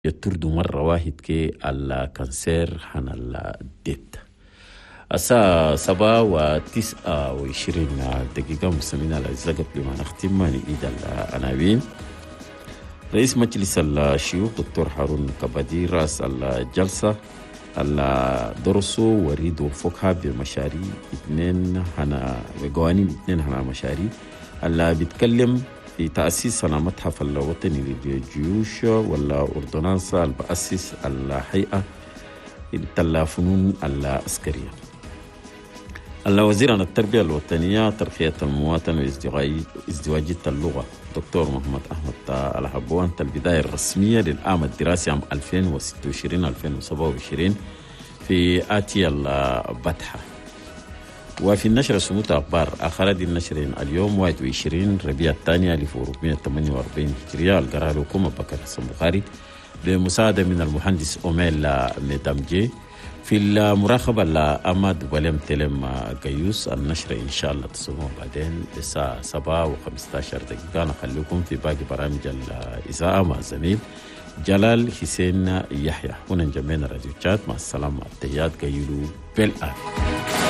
يتردو مرة واحد كي الكانسير حن الديت الساعة 7:29 دقيقة. مستمعينا الأعزاء قبل ما نختم نعيد العناوين. رئيس مجلس الشيوخ دكتور هارون كبادي رأس الجلسة درسوا وريد وفقها بمشاريع بقوانين 2 مشاريع اللي بيتكلم في تأسيس المتحف الوطني للجيوش ولا أردونانسا اللي بأسس الهيئة الفنون العسكرية. وزير التربية الوطنية ترقية المواطن وازدواجية اللغة دكتور محمد أحمد الحبوان البداية الرسمية للعام الدراسي عام 2026-2027 في آتي البتحة. وفي النشر سموت أخبار آخر دي النشر اليوم 21 ربيع الثاني 1448 هجرية. القرار الحكومة بكر حسن بخاري بمساعدة من المهندس أوميل ميدامجي في المراقبة لأمد ولم تلم قيوس. النشر إن شاء الله تسمعوا بعدين الساعة 7:15 دقيقة. نخليكم في باقي برامج الإذاعة مع الزميل جلال حسين يحيى. هنا جميعنا راديو تشات. مع السلامة. التحيات قيلوا بالآخر.